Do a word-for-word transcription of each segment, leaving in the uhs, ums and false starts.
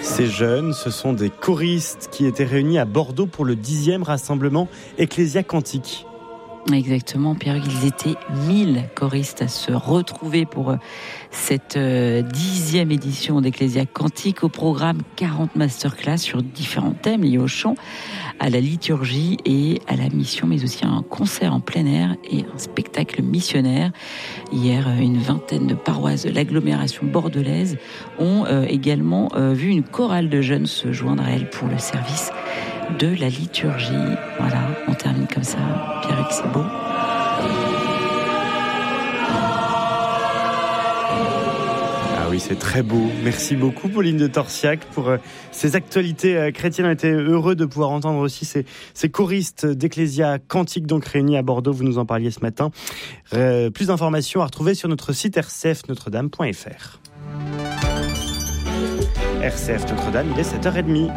Ces jeunes, ce sont des choristes qui étaient réunis à Bordeaux pour le dixième rassemblement Ecclesia Cantique. Exactement, Pierre, ils étaient mille choristes à se retrouver pour cette dixième édition d'Ecclesia Cantique. Au programme, quarante masterclass sur différents thèmes liés au chant, à la liturgie et à la mission, mais aussi un concert en plein air et un spectacle missionnaire. Hier, une vingtaine de paroisses de l'agglomération bordelaise ont également vu une chorale de jeunes se joindre à elle pour le service de la liturgie. Voilà, on termine comme ça. Pierre, c'est beau. Ah oui, c'est très beau. Merci beaucoup, Pauline de Torsiac, pour euh, ces actualités euh, chrétiennes. On était heureux de pouvoir entendre aussi ces, ces choristes d'Ecclesia Cantique, donc réunis à Bordeaux. Vous nous en parliez ce matin. Euh, plus d'informations à retrouver sur notre site r c f notre dame point f r. R C F Notre-Dame, il est sept heures trente.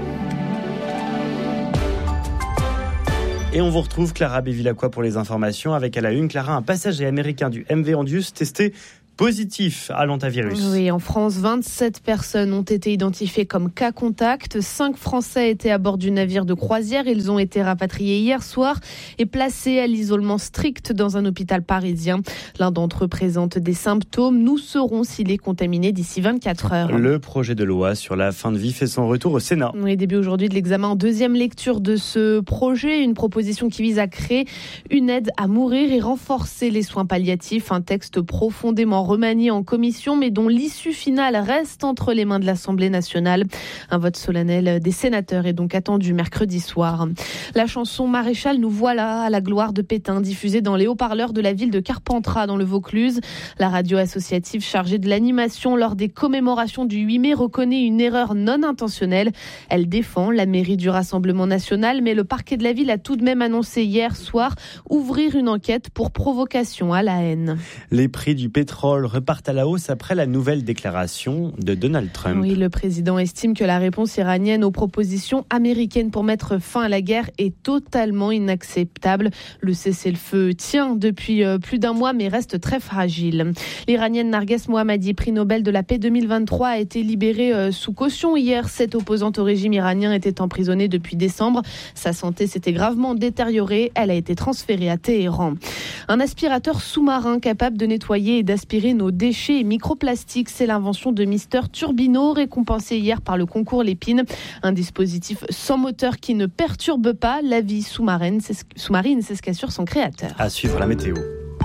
Et on vous retrouve Clara Bévilacqua pour les informations avec à la une, Clara, un passager américain du M V Andius testé positif à l'hantavirus. Oui, en France, vingt-sept personnes ont été identifiées comme cas contact. Cinq Français étaient à bord du navire de croisière. Ils ont été rapatriés hier soir et placés à l'isolement strict dans un hôpital parisien. L'un d'entre eux présente des symptômes. Nous saurons s'il est contaminé d'ici vingt-quatre heures. Le projet de loi sur la fin de vie fait son retour au Sénat. Oui, début aujourd'hui de l'examen en deuxième lecture de ce projet. Une proposition qui vise à créer une aide à mourir et renforcer les soins palliatifs. Un texte profondément remanié en commission, mais dont l'issue finale reste entre les mains de l'Assemblée nationale. Un vote solennel des sénateurs est donc attendu mercredi soir. La chanson Maréchal, nous voilà à la gloire de Pétain, diffusée dans les haut-parleurs de la ville de Carpentras dans le Vaucluse. La radio associative chargée de l'animation lors des commémorations du huit mai reconnaît une erreur non intentionnelle. Elle défend la mairie du Rassemblement national, mais le parquet de la ville a tout de même annoncé hier soir ouvrir une enquête pour provocation à la haine. Les prix du pétrole repartent à la hausse après la nouvelle déclaration de Donald Trump. Oui, le président estime que la réponse iranienne aux propositions américaines pour mettre fin à la guerre est totalement inacceptable. Le cessez-le-feu tient depuis plus d'un mois mais reste très fragile. L'Iranienne Narges Mohammadi, prix Nobel de la paix deux mille vingt-trois, a été libérée sous caution hier. Cette opposante au régime iranien était emprisonnée depuis décembre. Sa santé s'était gravement détériorée. Elle a été transférée à Téhéran. Un aspirateur sous-marin capable de nettoyer et d'aspirer nos déchets et microplastiques, c'est l'invention de Mister Turbino, récompensé hier par le concours Lépine. Un dispositif sans moteur qui ne perturbe pas la vie sous-marine, c'est ce, sous-marine, c'est ce qu'assure son créateur. À suivre la météo.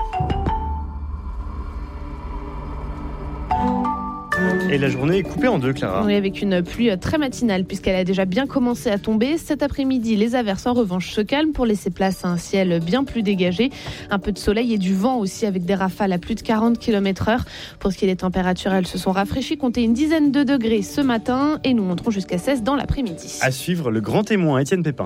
Et la journée est coupée en deux, Clara. Oui, avec une pluie très matinale puisqu'elle a déjà bien commencé à tomber. Cet après-midi, les averses en revanche se calment pour laisser place à un ciel bien plus dégagé. Un peu de soleil et du vent aussi avec des rafales à plus de quarante kilomètres heure. Pour ce qui est des températures, elles se sont rafraîchies, comptez une dizaine de degrés ce matin et nous monterons jusqu'à seize dans l'après-midi. À suivre le grand témoin, Étienne Pépin.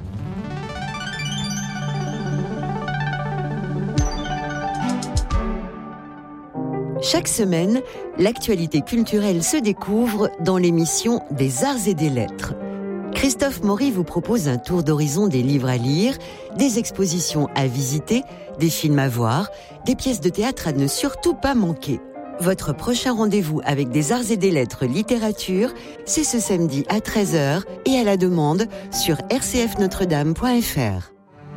Chaque semaine, l'actualité culturelle se découvre dans l'émission des Arts et des Lettres. Christophe Maury vous propose un tour d'horizon des livres à lire, des expositions à visiter, des films à voir, des pièces de théâtre à ne surtout pas manquer. Votre prochain rendez-vous avec des Arts et des Lettres littérature, c'est ce samedi à treize heures et à la demande sur r c f notre dame point f r.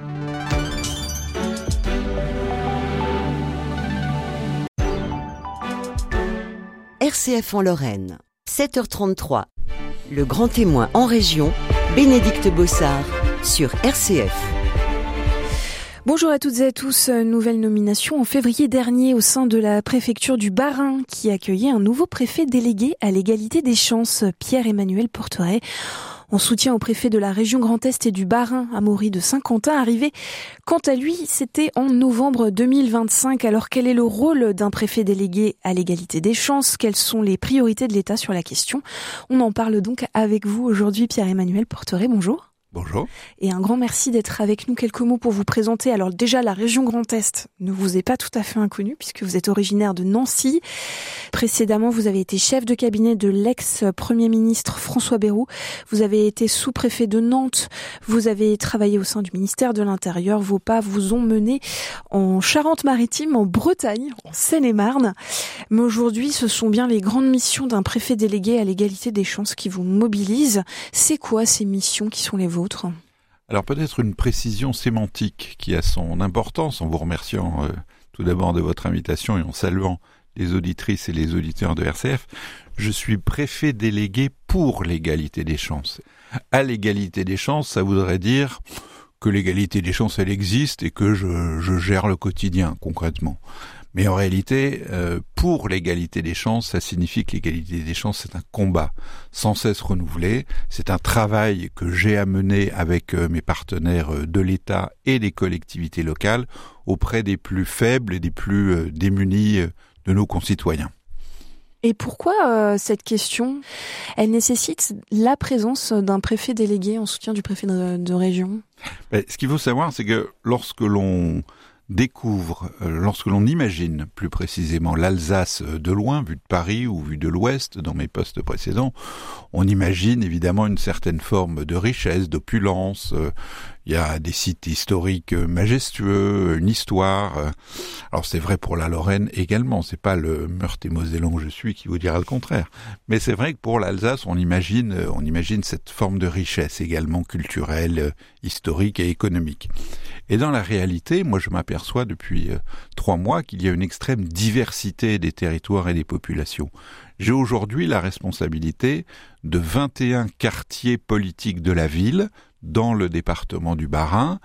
R C F en Lorraine, sept heures trente-trois. Le grand témoin en région, Bénédicte Bossard, sur R C F. Bonjour à toutes et à tous. Nouvelle nomination en février dernier au sein de la préfecture du Bas-Rhin qui accueillait un nouveau préfet délégué à l'égalité des chances, Pierre-Emmanuel Porteret. En soutien au préfet de la région Grand Est et du Bas-Rhin, Amaury de Saint-Quentin, arrivé quant à lui, c'était en novembre deux mille vingt-cinq. Alors quel est le rôle d'un préfet délégué à l'égalité des chances? Quelles sont les priorités de l'État sur la question? On en parle donc avec vous aujourd'hui, Pierre-Emmanuel Porteret, bonjour. Bonjour. Et un grand merci d'être avec nous. Quelques mots pour vous présenter. Alors déjà, la région Grand Est ne vous est pas tout à fait inconnue puisque vous êtes originaire de Nancy. Précédemment, vous avez été chef de cabinet de l'ex-premier ministre François Bayrou. Vous avez été sous-préfet de Nantes. Vous avez travaillé au sein du ministère de l'Intérieur. Vos pas vous ont mené en Charente-Maritime, en Bretagne, en Seine-et-Marne. Mais aujourd'hui, ce sont bien les grandes missions d'un préfet délégué à l'égalité des chances qui vous mobilisent. C'est quoi ces missions qui sont les vôtres ? Alors peut-être une précision sémantique qui a son importance, en vous remerciant euh, tout d'abord de votre invitation et en saluant les auditrices et les auditeurs de R C F. Je suis préfet délégué pour l'égalité des chances. À l'égalité des chances, ça voudrait dire que l'égalité des chances, elle existe et que je, je gère le quotidien concrètement. Mais en réalité, euh, pour l'égalité des chances, ça signifie que l'égalité des chances, c'est un combat sans cesse renouvelé. C'est un travail que j'ai à mener avec euh, mes partenaires euh, de l'État et des collectivités locales auprès des plus faibles et des plus euh, démunis euh, de nos concitoyens. Et pourquoi euh, cette question, elle nécessite la présence d'un préfet délégué en soutien du préfet de, de région ? Ben, ce qu'il faut savoir, c'est que lorsque l'on découvre, euh, lorsque l'on imagine plus précisément l'Alsace de loin, vue de Paris ou vue de l'Ouest dans mes postes précédents, on imagine évidemment une certaine forme de richesse, d'opulence. Euh, il y a des sites historiques majestueux, une histoire. Euh, alors c'est vrai pour la Lorraine également, c'est pas le Meurthe-et-Mosellan que je suis qui vous dira le contraire. Mais c'est vrai que pour l'Alsace, on imagine, on imagine cette forme de richesse également culturelle, historique et économique. Et dans la réalité, moi je m'aperçois depuis euh, trois mois qu'il y a une extrême diversité des territoires et des populations. J'ai aujourd'hui la responsabilité de vingt et un quartiers politiques de la ville dans le département du Bas-Rhin,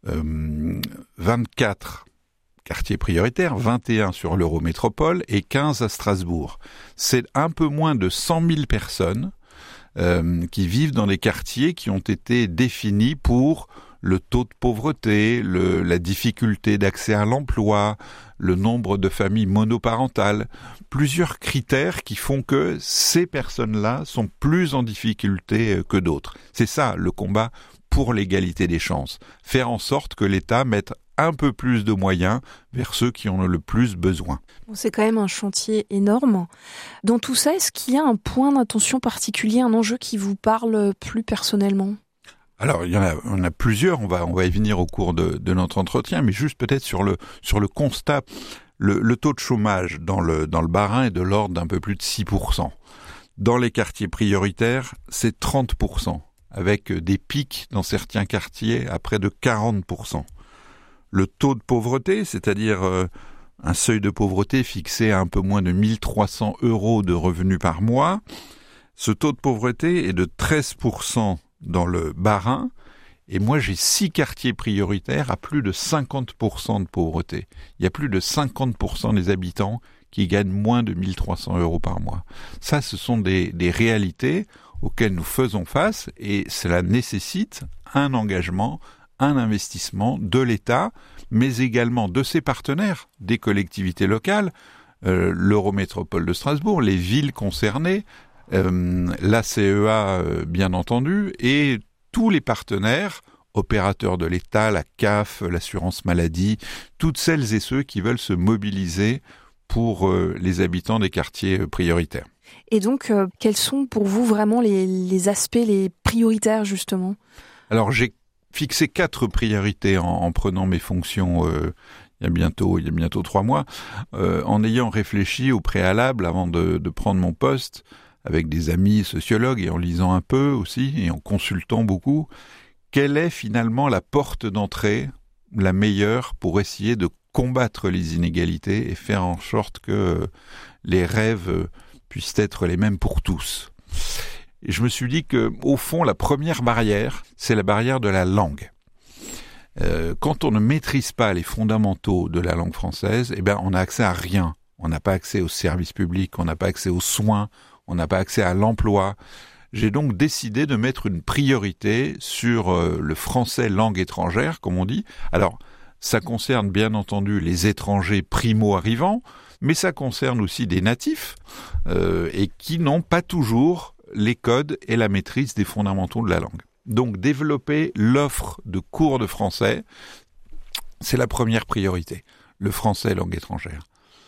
euh, vingt-quatre quartiers prioritaires, vingt et un sur l'Eurométropole et quinze à Strasbourg. C'est un peu moins de cent mille personnes euh, qui vivent dans des quartiers qui ont été définis pour le taux de pauvreté, le, la difficulté d'accès à l'emploi, le nombre de familles monoparentales, plusieurs critères qui font que ces personnes-là sont plus en difficulté que d'autres. C'est ça le combat pour l'égalité des chances. Faire en sorte que l'État mette un peu plus de moyens vers ceux qui en ont le plus besoin. Bon, c'est quand même un chantier énorme. Dans tout ça, est-ce qu'il y a un point d'attention particulier, un enjeu qui vous parle plus personnellement ? Alors, il y en a, on a plusieurs, on va, on va y venir au cours de, de notre entretien, mais juste peut-être sur le, sur le constat, le, le taux de chômage dans le, dans le Bas-Rhin est de l'ordre d'un peu plus de six pour cent. Dans les quartiers prioritaires, c'est trente pour cent, avec des pics dans certains quartiers à près de quarante pour cent. Le taux de pauvreté, c'est-à-dire euh, un seuil de pauvreté fixé à un peu moins de mille trois cents euros de revenus par mois, ce taux de pauvreté est de treize pour cent dans le Bas-Rhin, et moi j'ai six quartiers prioritaires à plus de cinquante pour cent de pauvreté. Il y a plus de cinquante pour cent des habitants qui gagnent moins de mille trois cents euros par mois. Ça, ce sont des, des réalités auxquelles nous faisons face, et cela nécessite un engagement, un investissement de l'État, mais également de ses partenaires, des collectivités locales, euh, l'Eurométropole de Strasbourg, les villes concernées, Euh, la C E A, euh, bien entendu, et tous les partenaires, opérateurs de l'État, la C A F, l'assurance maladie, toutes celles et ceux qui veulent se mobiliser pour euh, les habitants des quartiers euh, prioritaires. Et donc, euh, quels sont pour vous vraiment les, les aspects les prioritaires, justement ? Alors, j'ai fixé quatre priorités en, en prenant mes fonctions euh, il y a bientôt, il y a bientôt trois mois, euh, en ayant réfléchi au préalable avant de, de prendre mon poste, avec des amis sociologues et en lisant un peu aussi et en consultant beaucoup, quelle est finalement la porte d'entrée la meilleure pour essayer de combattre les inégalités et faire en sorte que les rêves puissent être les mêmes pour tous. Et je me suis dit que, au fond, la première barrière, c'est la barrière de la langue. Euh, quand on ne maîtrise pas les fondamentaux de la langue française, eh ben, on n'a accès à rien. On n'a pas accès aux services publics, on n'a pas accès aux soins, on n'a pas accès à l'emploi. J'ai donc décidé de mettre une priorité sur euh, le français langue étrangère, comme on dit. Alors, ça concerne bien entendu les étrangers primo-arrivants, mais ça concerne aussi des natifs euh, et qui n'ont pas toujours les codes et la maîtrise des fondamentaux de la langue. Donc développer l'offre de cours de français, c'est la première priorité, le français langue étrangère.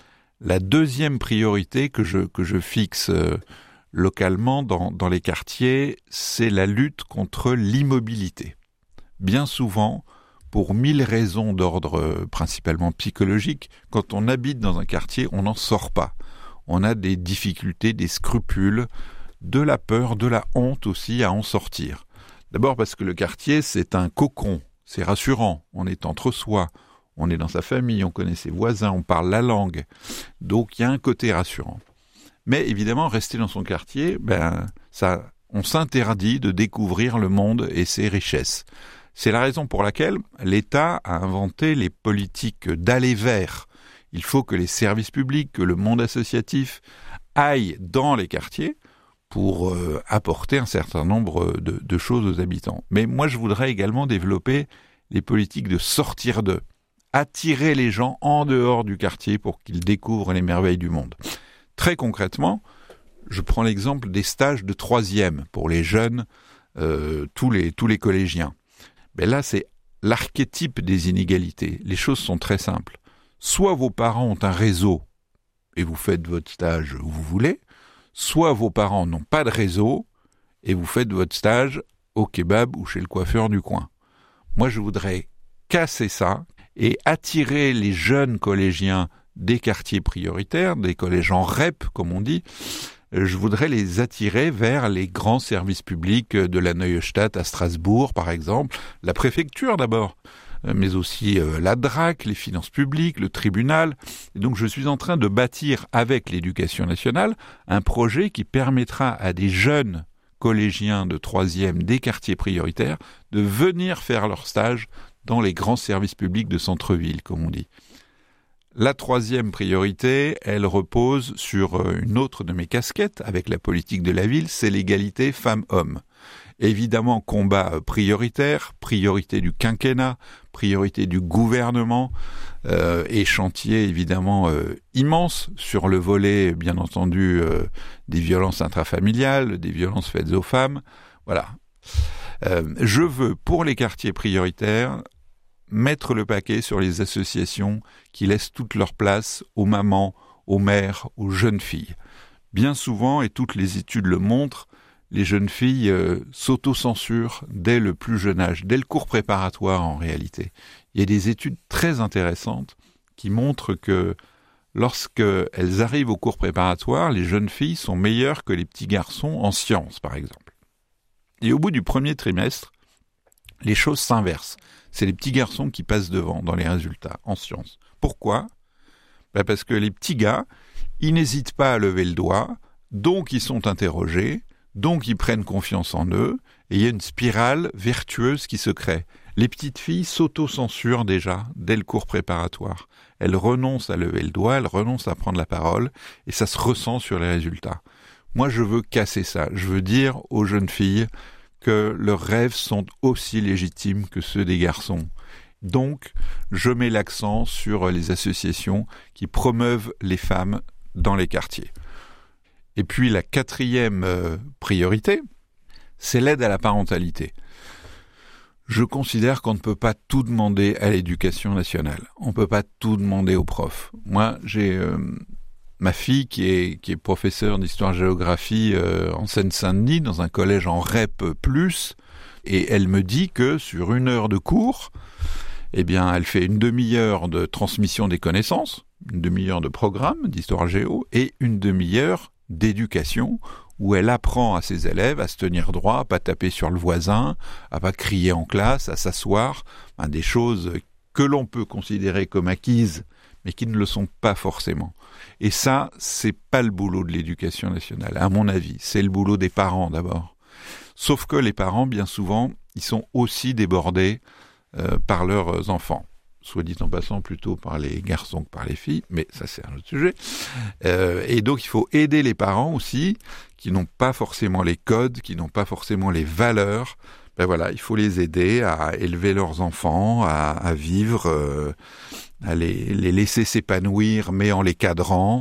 La deuxième priorité que je, que je fixe euh, localement dans, dans les quartiers, c'est la lutte contre l'immobilité. Bien souvent, pour mille raisons d'ordre euh, principalement psychologique, quand on habite dans un quartier, on n'en sort pas. On a des difficultés, des scrupules, de la peur, de la honte aussi à en sortir. D'abord parce que le quartier, c'est un cocon, c'est rassurant, on est entre soi, on est dans sa famille, on connaît ses voisins, on parle la langue, donc il y a un côté rassurant. Mais évidemment, rester dans son quartier, ben, ça, on s'interdit de découvrir le monde et ses richesses. C'est la raison pour laquelle l'État a inventé les politiques d'aller vers. Il faut que les services publics, que le monde associatif aillent dans les quartiers pour euh, apporter un certain nombre de, de choses aux habitants. Mais moi, je voudrais également développer les politiques de sortir d'eux, attirer les gens en dehors du quartier pour qu'ils découvrent les merveilles du monde. Très concrètement, je prends l'exemple des stages de troisième pour les jeunes, euh, tous les, tous les collégiens. Mais là, c'est l'archétype des inégalités. Les choses sont très simples. Soit vos parents ont un réseau et vous faites votre stage où vous voulez, soit vos parents n'ont pas de réseau et vous faites votre stage au kebab ou chez le coiffeur du coin. Moi, je voudrais casser ça et attirer les jeunes collégiens des quartiers prioritaires, des collèges en R E P, comme on dit. Je voudrais les attirer vers les grands services publics de la Neustadt à Strasbourg, par exemple, la préfecture d'abord, mais aussi la D R A C, les finances publiques, le tribunal. Et donc je suis en train de bâtir avec l'éducation nationale un projet qui permettra à des jeunes collégiens de troisième des quartiers prioritaires de venir faire leur stage dans les grands services publics de centre-ville, comme on dit. La troisième priorité, elle repose sur une autre de mes casquettes avec la politique de la ville, c'est l'égalité femmes-hommes. Évidemment, combat prioritaire, priorité du quinquennat, priorité du gouvernement euh, et chantier évidemment euh, immense sur le volet, bien entendu, euh, des violences intrafamiliales, des violences faites aux femmes. Voilà. Euh, je veux, pour les quartiers prioritaires, mettre le paquet sur les associations qui laissent toute leur place aux mamans, aux mères, aux jeunes filles. Bien souvent, et toutes les études le montrent, les jeunes filles euh, s'autocensurent dès le plus jeune âge, dès le cours préparatoire en réalité. Il y a des études très intéressantes qui montrent que lorsqu'elles arrivent au cours préparatoire, les jeunes filles sont meilleures que les petits garçons en sciences, par exemple. Et au bout du premier trimestre, les choses s'inversent. C'est les petits garçons qui passent devant dans les résultats en sciences. Pourquoi ? Ben parce que les petits gars, ils n'hésitent pas à lever le doigt, donc ils sont interrogés, donc ils prennent confiance en eux, et il y a une spirale vertueuse qui se crée. Les petites filles s'auto-censurent déjà dès le cours préparatoire. Elles renoncent à lever le doigt, elles renoncent à prendre la parole, et ça se ressent sur les résultats. Moi, je veux casser ça. Je veux dire aux jeunes filles que leurs rêves sont aussi légitimes que ceux des garçons. Donc, je mets l'accent sur les associations qui promeuvent les femmes dans les quartiers. Et puis, la quatrième euh, priorité, c'est l'aide à la parentalité. Je considère qu'on ne peut pas tout demander à l'éducation nationale. On ne peut pas tout demander aux profs. Moi, j'ai euh, ma fille qui est, qui est professeure d'histoire-géographie euh, en Seine-Saint-Denis, dans un collège en R E P plus, et elle me dit que sur une heure de cours, eh bien, elle fait une demi-heure de transmission des connaissances, une demi-heure de programme d'histoire-géo, et une demi-heure d'éducation, où elle apprend à ses élèves à se tenir droit, à pas taper sur le voisin, à pas crier en classe, à s'asseoir, hein, des choses que l'on peut considérer comme acquises, mais qui ne le sont pas forcément. Et ça, c'est pas le boulot de l'éducation nationale, à mon avis. C'est le boulot des parents d'abord. Sauf que les parents, bien souvent, ils sont aussi débordés euh, par leurs enfants. Soit dit en passant, plutôt par les garçons que par les filles, mais ça c'est un autre sujet. Euh, et donc il faut aider les parents aussi, qui n'ont pas forcément les codes, qui n'ont pas forcément les valeurs. Ben voilà, il faut les aider à élever leurs enfants, à, à vivre, euh, à les, les laisser s'épanouir, mais en les cadrant,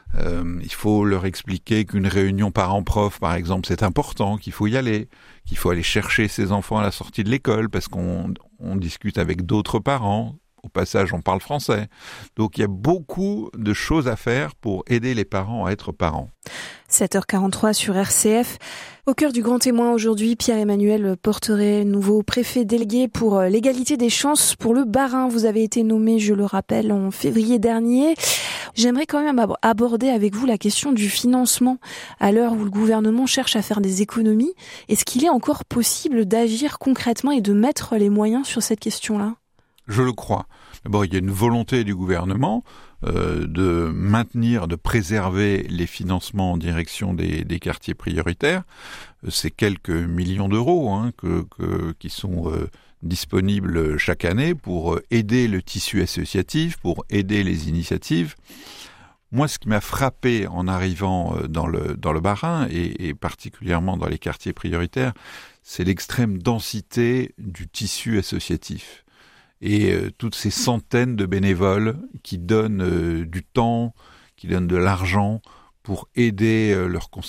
Euh, il faut leur expliquer qu'une réunion parents-prof, par exemple, c'est important, qu'il faut y aller, qu'il faut aller chercher ses enfants à la sortie de l'école parce qu'on on discute avec d'autres parents. Au passage, on parle français. Donc, il y a beaucoup de choses à faire pour aider les parents à être parents. sept heures quarante-trois sur R C F. Au cœur du Grand Témoin aujourd'hui, Pierre-Emmanuel Porteret, nouveau préfet délégué pour l'égalité des chances pour le Bas-Rhin. Vous avez été nommé, je le rappelle, en février dernier. J'aimerais quand même aborder avec vous la question du financement. À l'heure où le gouvernement cherche à faire des économies, est-ce qu'il est encore possible d'agir concrètement et de mettre les moyens sur cette question-là ? Je le crois. D'abord, il y a une volonté du gouvernement euh, de maintenir, de préserver les financements en direction des, des quartiers prioritaires. C'est quelques millions d'euros hein, que, que, qui sont euh, disponibles chaque année pour aider le tissu associatif, pour aider les initiatives. Moi, ce qui m'a frappé en arrivant dans le, dans le Bas-Rhin, et, et particulièrement dans les quartiers prioritaires, c'est l'extrême densité du tissu associatif. Et euh, toutes ces centaines de bénévoles qui donnent euh, du temps, qui donnent de l'argent pour aider euh, leurs